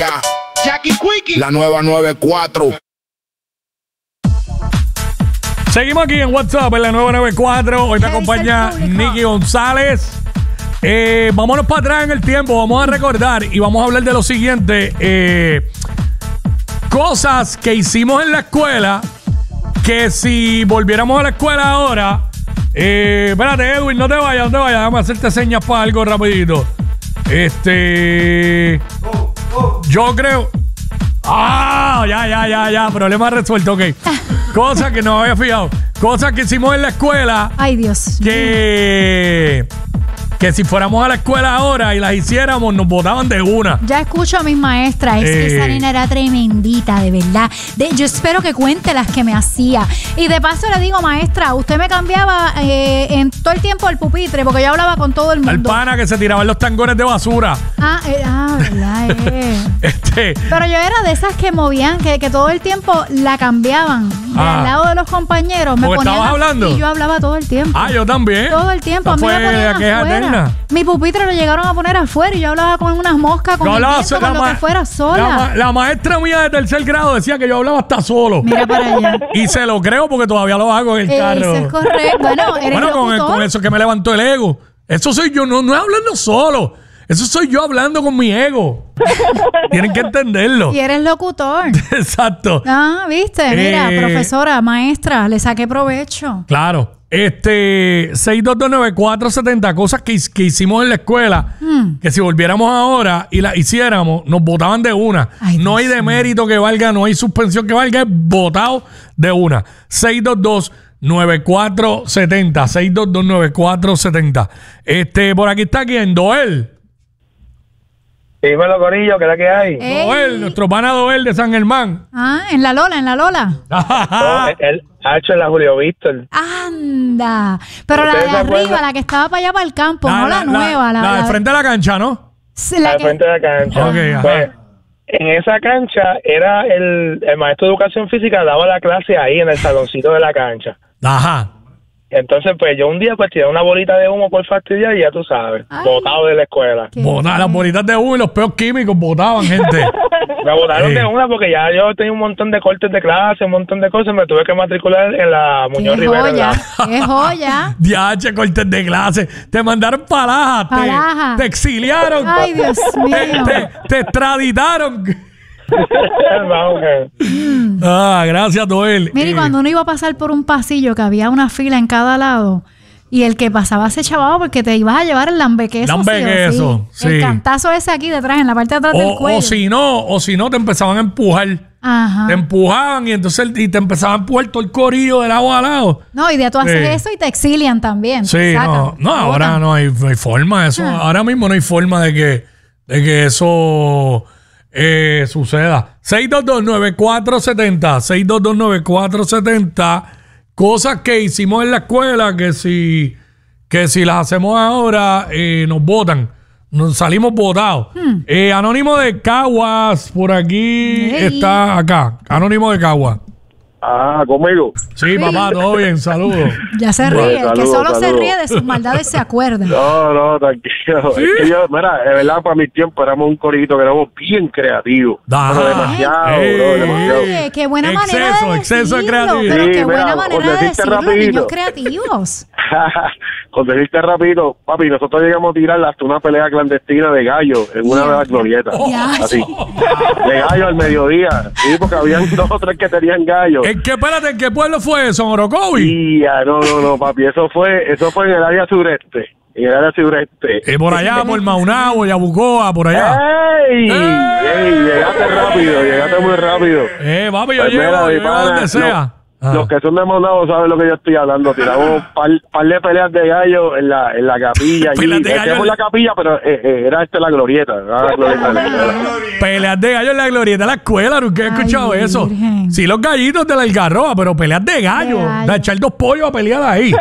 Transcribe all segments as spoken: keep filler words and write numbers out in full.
ya. Jackie Quickie, la nueva noventa y cuatro. Seguimos aquí en WhatsApp en la nueva noventa y cuatro. Hoy me acompaña Nicky González. Eh, vámonos para atrás en el tiempo. Vamos a recordar y vamos a hablar de lo siguiente. Eh, cosas que hicimos en la escuela que si volviéramos a la escuela ahora... Eh, espérate, Edwin, no te vayas, no te vayas. Déjame hacerte señas para algo rapidito. Este... Yo creo... Ah, ya, ya, ya, ya. Problema resuelto, ok. Cosas que no me había fijado. Cosas que hicimos en la escuela. Ay, Dios. Que... Que si fuéramos a la escuela ahora y las hiciéramos, nos botaban de una. Ya escucho a mis maestras. Es Eh. que esa nena era tremendita, de verdad. De, yo espero que cuente las que me hacía. Y de paso le digo, maestra, usted me cambiaba eh, en todo el tiempo el pupitre, porque yo hablaba con todo el mundo. Al pana que se tiraban los tangones de basura. Ah, eh, ah, verdad, eh. Este... Pero yo era de esas que movían, que, que todo el tiempo la cambiaban. De Ah. al lado de los compañeros. Me ¿Porque ponían estabas así hablando? Y yo hablaba todo el tiempo. Ah, yo también. Todo el tiempo. A mí Fue me ponían aquella afuera. eterna. Mi pupitre lo llegaron a poner afuera y yo hablaba con unas moscas, con Yo el hablaba viento, so- con la lo ma- que fuera sola. La, ma- la maestra mía de tercer grado decía que yo hablaba hasta solo. Mira para allá. Y se lo creo porque todavía lo hago en el carro. Eso es correcto. Bueno, eres Bueno, con, el- locutor. con eso que me levantó el ego. Eso soy yo, no, no es hablando solo. Eso soy yo hablando con mi ego. Tienen que entenderlo. Y eres locutor. Exacto. Ah, viste, mira, Eh, profesora, maestra, le saqué provecho. Claro. Este, seis dos dos nueve cuatro siete cero, cosas que, his- que hicimos en la escuela, Hmm. que si volviéramos ahora y las hiciéramos, nos botaban de una. Ay, no Dios hay demérito que valga, no hay suspensión que valga, es botado de una. seis dos dos nueve cuatro siete cero, seis dos dos nueve cuatro siete cero. Este, por aquí está quien, Doel. Dímelo, Corillo, ¿qué es la que hay? Ey. Doel, nuestro pana Doel de San Germán. Ah, en la Lola, en la Lola. No, él ha hecho en la Julio Víctor. Anda. Pero la ¿Ustedes de se arriba, acuerdan? la que estaba para allá para el campo, no la, nueva. La, la de la- frente a la cancha, ¿no? Sí, la Al que- frente de la cancha. Ok, ajá. Pues, en esa cancha era el, el maestro de educación física, daba la clase ahí en el saloncito de la cancha. Ajá. Entonces, pues yo un día pues tiré una bolita de humo por fastidiar y ya tú sabes, Ay. botado de la escuela. ¿Qué? Bota- las bolitas de humo y los peos químicos botaban, gente. Me botaron Sí. de una porque ya yo tenía un montón de cortes de clase, un montón de cosas, me tuve que matricular en la Muñoz Qué Rivera. en joya, la- qué joya. Diache, cortes de clase. Te mandaron palajas. Te, Palaja. te exiliaron. Ay, Dios Te, mío. te, te extraditaron. Vamos, que- Ah, gracias, Doel. Mira, y Eh, cuando uno iba a pasar por un pasillo que había una fila en cada lado y el que pasaba se chavaba porque te ibas a llevar el lambequeso. Lambequeso, sí. El cantazo ese aquí detrás, en la parte de atrás del o, cuello. o si no, o si no, te empezaban a empujar. Ajá. Te empujaban y entonces y te empezaban a empujar todo el corillo de lado a lado. No, y de tú haces Sí. eso y te exilian también. Sí, te sacan, no, no, te ahora botan. no hay, no hay forma de eso. Ah. Ahora mismo no hay forma de que, de que eso eh, suceda. seis dos dos nueve cuatro siete cero, seis dos dos nueve cuatro siete cero, cosas que hicimos en la escuela que si, que si las hacemos ahora eh, nos votan. Nos salimos votados. Eh, Anónimo de Caguas, por aquí Hey. está acá. Anónimo de Caguas. Ah, conmigo. Sí, papá, todo bien, saludos. Ya se Bueno, ríe. El que saludos, solo se saludos. ríe de sus maldades se acuerda. No, no, tranquilo. Es que yo, mira, de verdad, para mi tiempo éramos un corito que éramos bien creativos. Ajá. Pero demasiado, Ey. bro, demasiado. Oye, qué buena manera Exceso, de exceso de decirlo. creatividad. Pero Sí, qué buena mira, manera por de decirte decirlo, rapidito. niños creativos. Con decirte rápido, papi, nosotros llegamos a tirar hasta una pelea clandestina de gallo en una de las glorietas. Ya. Así. De gallo al mediodía. Sí, porque habían dos o tres que tenían gallo. ¿En qué, espérate, ¿en qué pueblo fue eso, en Orocovi? Y ya, no, no, no, papi, eso fue, eso fue en el área sureste. En el área sureste. Eh, por allá, por Maunabo, Yabucoa, por allá. ¡Ey! ¡Ey! Llegaste rápido, llegaste muy rápido. Eh, papi, yo Pues llego, mira, yo mi llego pana, donde lo- sea. Ah. Los que son de Maunabo saben lo que yo estoy hablando. Tiramos un par, par de peleas de gallo en la, en la capilla. allí. Peleas de gallo Decíamos en- la capilla, pero eh, eh, era este la glorieta. Era la glorieta de la escuela. Peleas de gallo en la glorieta de la escuela, nunca he Ay, escuchado eso. virgen. Sí, los gallitos de la Algarroba, pero peleas de gallo. De gallo. De echar dos pollos a pelear ahí.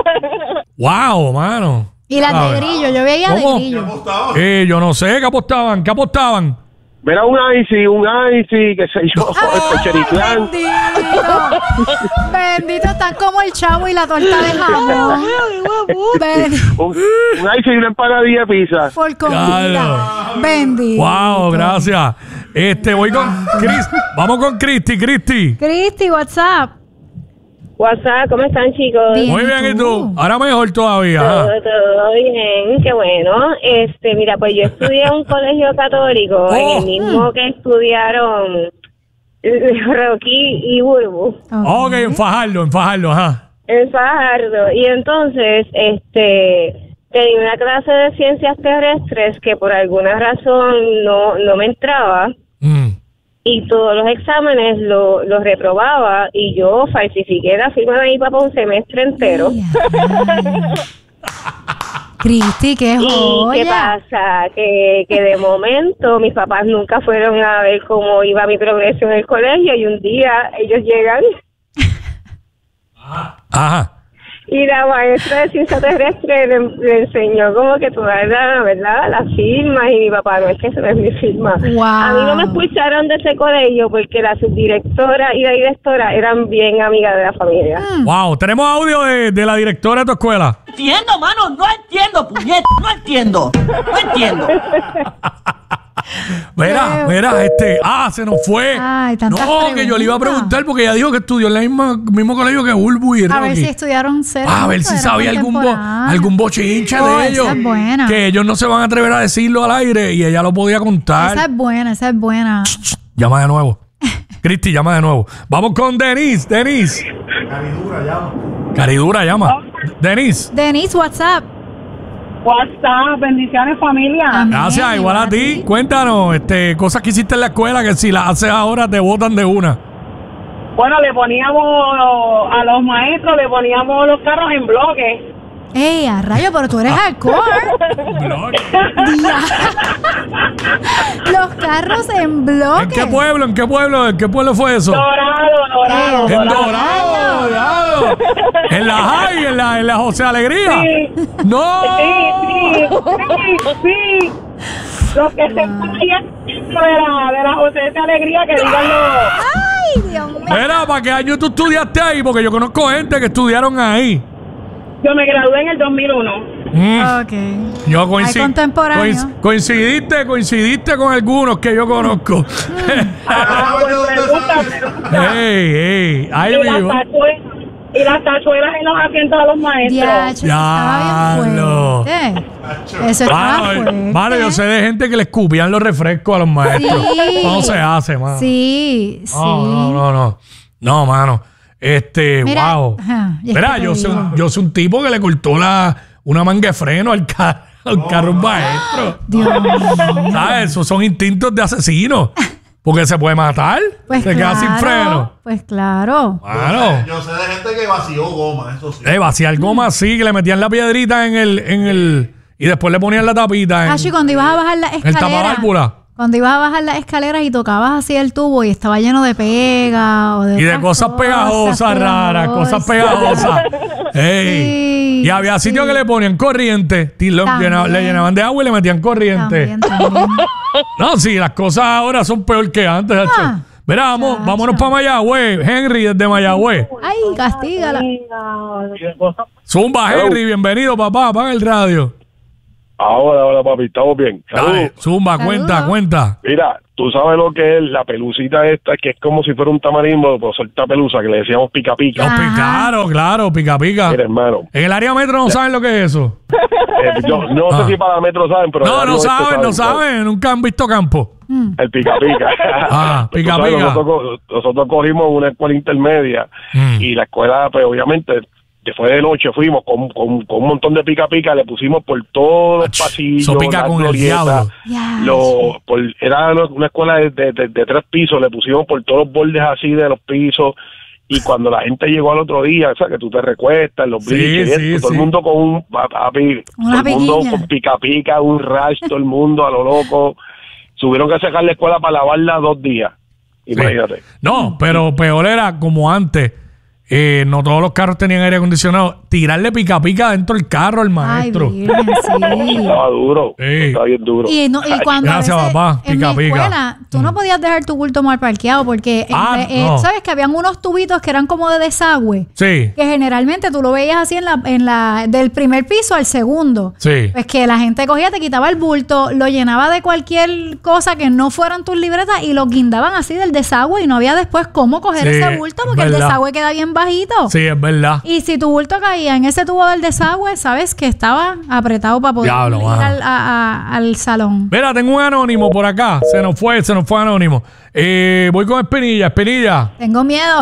Wow, mano. Y las de ¿Sabes? grillo, yo veía de ¿Cómo? grillo. Eh, yo no sé, ¿qué apostaban? ¿Qué apostaban? Mira, un icy, un icy, qué sé yo, este Chericlán. Bendito. Bendito, están como el chavo y la torta de jamón. Bendito. Un, un icy y una empanadilla de pizza. Por comida. Bendito. Wow, gracias. Este, voy con Chris. Vamos con Cristi, Cristi. Cristi, WhatsApp. WhatsApp, ¿cómo están, chicos? Bien. Muy bien, ¿y tú? Ahora mejor todavía. Todo, ajá. todo bien, qué bueno. Este, mira, pues yo estudié en un colegio católico, Oh. en el mismo que estudiaron Rocky y Burbu, Ok, en Fajardo, en Fajardo, ajá. en Fajardo. Y entonces, este, tenía una clase de ciencias terrestres que por alguna razón no, no me entraba. Mm. Y todos los exámenes los lo reprobaba y yo falsifiqué la firma de mi papá un semestre entero. Cristi, qué ¿Y joya. qué pasa? Que, que de momento mis papás nunca fueron a ver cómo iba mi progreso en el colegio y un día ellos llegan Ajá. y la maestra de ciencia terrestre le, le enseñó como que toda la verdad, las firmas y mi papá, no es que esa no es mi firma. Wow. A mí no me expulsaron de ese colegio porque la subdirectora y la directora eran bien amigas de la familia. Wow, tenemos audio de, de la directora de tu escuela. Entiendo, mano, no entiendo, puñet, no entiendo, no entiendo. Mira, Qué mira, este, ah, se nos fue. Ay, tantas no, que yo le iba a preguntas. preguntar porque ella dijo que estudió en el mismo, mismo colegio que Bulbu y A ver Rocky. si estudiaron cerca. A ver si era sabía algún, bo- contemporánea. algún bochinche Oh, de esa ellos. es buena. Que ellos no se van a atrever a decirlo al aire y ella lo podía contar. Esa es buena, esa es buena. Llama de nuevo. Cristi, llama de nuevo. Vamos con Denise, Denise. Caridura llama. Caridura llama. Denise. Denise, WhatsApp. WhatsApp, bendiciones familia. Amén, Gracias, igual a ti. Cuéntanos, este, cosas que hiciste en la escuela que si las haces ahora te botan de una. Bueno, le poníamos a los maestros, le poníamos los carros en bloque. Ey, a rayo, pero tú eres hardcore. Los carros en bloque. ¿En qué pueblo? ¿En qué pueblo? ¿En qué pueblo fue eso? Dorado, dorado. Eh, En dorado. Dorado, Dorado. En la Jai, en la, en la José Alegría. Sí. No. Sí, sí, sí, sí. Los que se vayan dentro de la, de la José de Alegría, que digan los... Ay, Dios mío. Mira, ¿para qué año tú estudiaste ahí? Porque yo conozco gente que estudiaron ahí. Yo me gradué en el dos mil uno. Mm. Ok. Yo coinci- Hay contemporáneo. coinc- coincidiste, coincidiste con algunos que yo conozco. Ah, pues me gusta, me gusta. ey, ey, ay, Y mi las tachuelas, y las tachuelas en los asientos de los maestros. Diache, estaba bien Diablo. fuerte. Eso estaba Mano, fuerte. mano, yo sé de gente que le escupían los refrescos a los maestros. Sí. No se hace, mano. Sí, sí. No, no, no, no. No, mano. Este, Mira, wow. ajá, y es Mira, que te yo soy, digo. un, yo soy un tipo que le cortó la, una manga de freno al, ca- al carro un maestro. Dios mío. ¿Sabes? Esos son instintos de asesino. Porque se puede matar. Pues se queda sin claro, freno. Pues claro. Mano. Yo sé de gente que vació goma, eso sí. Eh, vaciar goma así, que le metían la piedrita en el, en el. Y después le ponían la tapita en, Hachi, cuando ibas a bajar la en el escalera. tapaválvula. Cuando ibas a bajar las escaleras y tocabas así el tubo y estaba lleno de pega o de Y de otras cosas pegajosas raras, cosas pegajosas. Ey. Sí, Y había sí. sitios que le ponían corriente. y lo También. llena- le llenaban de agua y le metían corriente. También, también. No, sí, las cosas ahora son peor que antes, Hacho. Ah, Mira, vamos, chacho. vámonos para Mayagüez. Henry desde Mayagüez. Ay, castígala. Zumba, Henry, bienvenido, papá. Apaga el radio. Ahora, ahora, papi, estamos bien. Dale, Saludos. Zumba, Saludos. cuenta, cuenta. Mira, tú sabes lo que es la pelucita esta, que es como si fuera un tamarindo, pero suelta pelusa, que le decíamos pica pica. Los Ajá. pi- Claro, claro, pica pica. Mira, hermano, En el área metro no saben lo que es eso. eh, yo no Ah. sé si para metro saben, pero... No, el no oeste saben, no ¿sabes? saben. Nunca han visto campo. El pica pica. Ah, Tú pica, sabes, pica. Nosotros, co- nosotros cogimos una escuela intermedia Mm. y la escuela, pues obviamente, después de noche fuimos con, con, con un montón de pica pica, le pusimos por todos los Ach, pasillos, eso pica las con el glorietas, diablo. Ya, lo- por- era una una escuela de, de, de- de tres pisos, le pusimos por todos los bordes así de los pisos. Y cuando la gente llegó al otro día, o sea, que tú te recuestas en los Sí, bleachers y sí, esto, todo sí. el mundo con un papi, Una todo el mundo piquiña. con pica pica, un rash, todo el mundo a lo loco. Tuvieron que sacar la escuela para lavarla dos días. Sí. Imagínate. No, pero peor era como antes. eh, no todos los carros tenían aire acondicionado. Tirarle pica pica dentro del carro al maestro. Ay, virgen, sí. Estaba duro, Sí. estaba bien duro. Y, no, y cuando Gracias, a veces papá. en Pica, mi pica. escuela, tú no podías dejar tu bulto mal parqueado porque Ah, entre- eh, no. sabes que habían unos tubitos que eran como de desagüe. Sí, Que generalmente tú lo veías así en la, en la, del primer piso al segundo. sí. Pues que la gente cogía, te quitaba el bulto, lo llenaba de cualquier cosa que no fueran tus libretas y lo guindaban así del desagüe y no había después cómo coger Sí, ese bulto porque el verdad. desagüe queda bien bajito. Sí, es verdad. Y si tu bulto caía en ese tubo del desagüe, sabes que estaba apretado para poder Diablo, ir mano. al, a- a- al salón. Mira, tengo un anónimo por acá. Se nos fue, se nos fue anónimo. Eh, voy con Espinilla. Espinilla. Tengo miedo.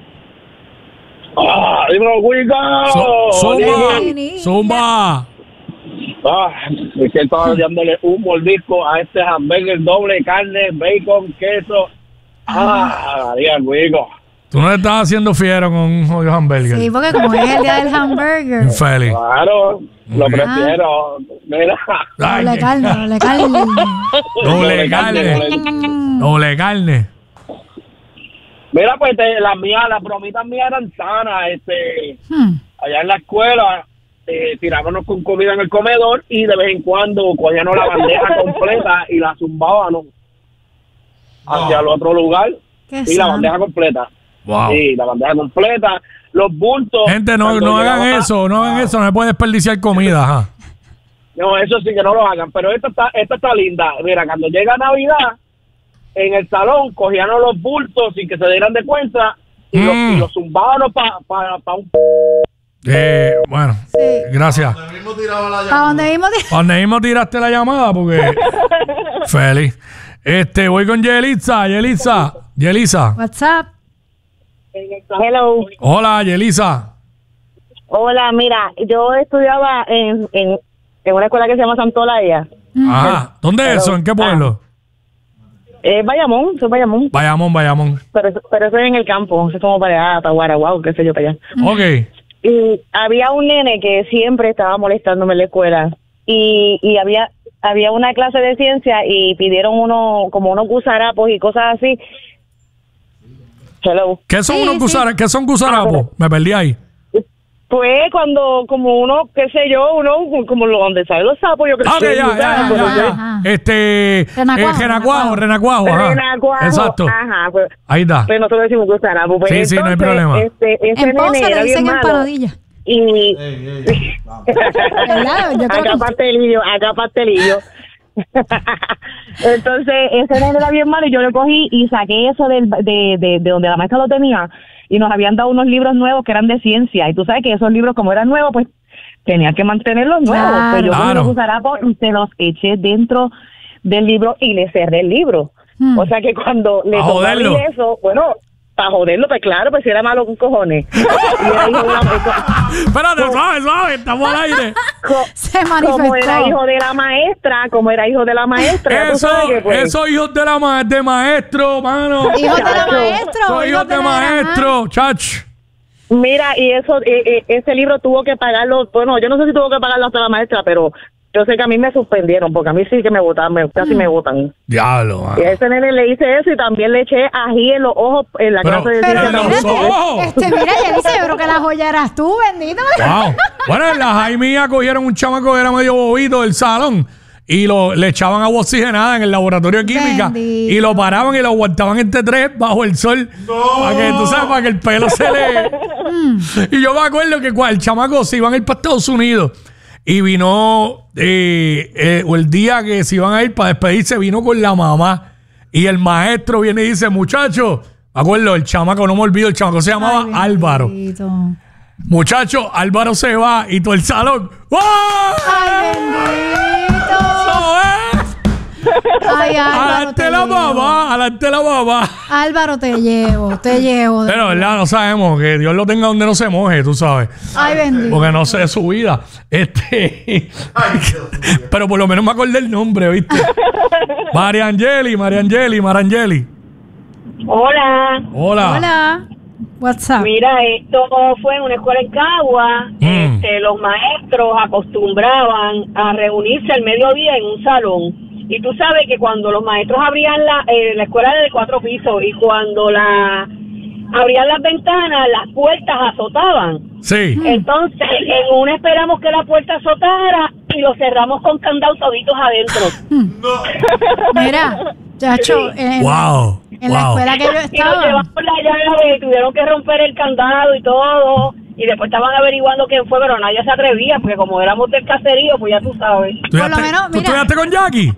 ¡Ah, dímelo, Wilco! Zu- Zumba. Nini. Zumba. Ah, me siento dándole un mordisco a este hamburger doble de carne, bacon, queso. Ah, diga, Wilco. Tú no le estás haciendo fiero con un jodido hamburger. Sí, porque como es el día del hamburger. Infeliz. Claro, lo Ok. prefiero. Mira. Ay, Doble qué- carne, doble carne. Doble carne. Doble carne. Mira, pues te- las mías, las bromitas mías eran sanas. Este, Hmm. allá en la escuela eh, tirábamos con comida en el comedor y de vez en cuando cogíamos la bandeja completa y la zumbábamos hacia el otro lugar. Qué Sí, la sano. bandeja completa. Wow. Sí, la bandeja completa. Los bultos. Gente, no, cuando no hagan llegaba- eso, no hagan eso, no se puede desperdiciar comida, ajá. No, eso sí que no lo hagan. Pero esta está, esta está linda. Mira, cuando llega Navidad, en el salón cogían los bultos sin que se dieran de cuenta y, los, Mm. y los zumbaban para pa, pa un... Eh, bueno, Sí. gracias. Donde mismo tiraba la ¿Para llamada. dónde mismo? te- ¿Dónde mismo tiraste la llamada? Porque. Feliz. Este, voy con Yelitza. Yelitza. Yelitza. WhatsApp. Hello. Hola, Yelitza. Hola, mira, yo estudiaba en, en, en una escuela que se llama Santolaya. Ajá. ¿Dónde es eso? ¿En qué pueblo? Es Bayamón, soy Bayamón, Bayamón, Bayamón. pero, pero eso es en el campo, eso es como para allá, para Guaraguao, qué sé yo, para allá. Ok. Y había un nene que siempre estaba molestándome en la escuela y, y había había una clase de ciencia y pidieron uno como unos gusarapos y cosas así. Hello. ¿Qué son Sí, unos sí. gusara- ¿Qué son gusarapos? Me perdí ahí. Pues cuando como uno, qué sé yo, uno como lo donde salen los sapos, yo creo Ah, ok, que ya, ya, ya, pero ya, yo- ya. Ajá. Este. Renacuajo, eh, Renacuajo, Renacuajo. ajá. Renacuajo, Exacto. Ajá, pues, Ahí está. pues nosotros decimos gusarapos. Pues Sí, sí, no hay entonces, problema. Este, ese En Ponce nene le era dicen bien malo. empanadilla. Y Ey, ey, vamos. ¿Verdad? Yo creo acá que- pastelillo, acá pastelillo. Entonces, ese nene era bien malo y yo lo cogí y saqué eso del, de, de, de donde la maestra lo tenía y nos habían dado unos libros nuevos que eran de ciencia y tú sabes que esos libros como eran nuevos pues tenía que mantenerlos nuevos. Claro. Pues yo cogí Claro. los gusarapos y se los eché dentro del libro y le cerré el libro. Hmm. O sea que cuando le A tocó joderlo. abrir eso, bueno, para joderlo, pues claro, pues si era malo con cojones. Y era hijo de la- Espérate, suave, suave, estamos al aire. co- Se como era manifestó. hijo de la maestra, como era hijo de la maestra, tú Eso, sabes que, pues, esos hijos de la ma de maestro, mano. Hijos de la Chacho. maestro. Esos hijos de la- maestro, chach. mira, y eso, eh, eh, ese libro tuvo que pagarlo, bueno, yo no sé si tuvo que pagarlo hasta la maestra, pero yo sé que a mí me suspendieron, porque a mí sí que me votan, me, casi me votan. Diablo, mano. Y a ese nene le hice eso y también le eché ají en los ojos en la Pero- clase de pero ciencia en los también, porque- ojos. Este, mira, ella dice, yo creo que la joya eras tú, bendito. Wow. Bueno, en la Jaimía cogieron un chamaco que era medio bobito del salón y lo, le echaban agua oxigenada en el laboratorio de química Bendito. y lo paraban y lo aguantaban entre tres bajo el sol para que, tú sabes, para que el pelo se le... Y yo me acuerdo que cuando el chamaco se iban a ir para Estados Unidos y vino, eh, eh, o el día que se iban a ir para despedirse, vino con la mamá y el maestro viene y dice, muchacho, me acuerdo, el chamaco, no me olvido, el chamaco se llamaba Ay, Álvaro. bendito. Muchacho, Álvaro se va y todo el salón. ¡Oh! Ay, bendito. Ay, Álvaro, Adelante te la llevo. mamá, adelante la mamá. Álvaro, te llevo, te llevo. Pero, ¿verdad? No sabemos que Dios lo tenga donde no se moje, tú sabes. Ay, bendito. Porque no sé su vida. Este. Ay, Dios mío. Pero por lo menos me acordé el nombre, ¿viste? María Angeli, María Angeli, María Angeli. Hola. Hola. Hola. WhatsApp. Mira, esto fue en una escuela en Cagua. Mm. Este, los maestros acostumbraban a reunirse al mediodía en un salón. Y tú sabes que cuando los maestros abrían la, eh, la escuela era de cuatro pisos y cuando la abrían las ventanas, las puertas azotaban. Sí. Entonces, en una esperamos que la puerta azotara y lo cerramos con candado toditos adentro. Mira, chacho, en, Wow. en la wow. escuela que yo Y nos estaba. llevamos la llave y tuvieron que romper el candado y todo. Y después estaban averiguando quién fue, pero nadie se atrevía, porque como éramos del caserío, pues ya tú sabes. ¿Tú Por lo estudiaste- menos, ¿Tú mira. estudiaste con Jackie?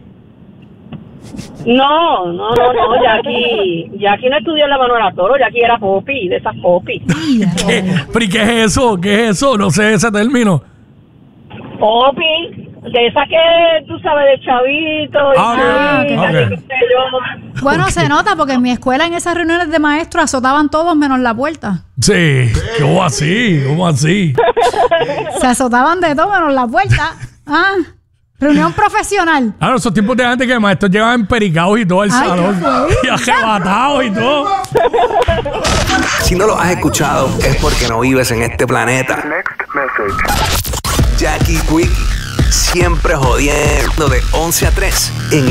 No, no, no, no, Jackie, Jackie no estudió en la Manuela Toro, Jackie era popi, de esas popi. ¿Qué? ¿Pero y qué es eso? ¿Qué es eso? No sé ese término. Popi, de esas que tú sabes, de chavito. y Ah, así, ok, así ok. que sé yo. Bueno, se nota porque en mi escuela en esas reuniones de maestros azotaban todos menos la puerta. Sí. ¿Cómo así? ¿Cómo así? Se azotaban de todo menos la puerta. Ah, reunión profesional. Ah, no, esos tiempos de antes que maestros llegaban empericados y todo el Ay, salón. qué fue. Y arrebatados y todo. Si no lo has escuchado, es porque no vives en este planeta. Jackie Quickie, siempre jodiendo de once a tres en